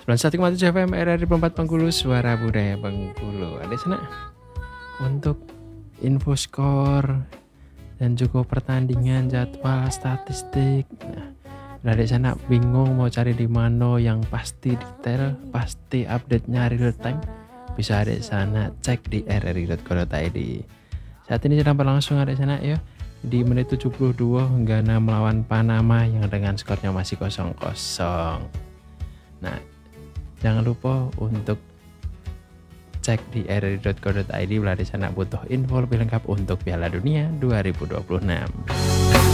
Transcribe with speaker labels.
Speaker 1: 91,7 FM RRI Perempat Bengkulu, suara budaya Bengkulu. Ada sana untuk info skor dan juga pertandingan, jadwal, statistik. Nah, dari sana bingung mau cari di mana yang pasti detail, pasti update-nya real time, bisa ada sana cek di rri.co.id. Saat ini sedang berlangsung ada sana ya di menit 72 Ghana melawan Panama yang dengan skornya masih 0-0. Nah, jangan lupa untuk cek di rri.co.id bila di sana butuh info lebih lengkap untuk Piala Dunia 2026.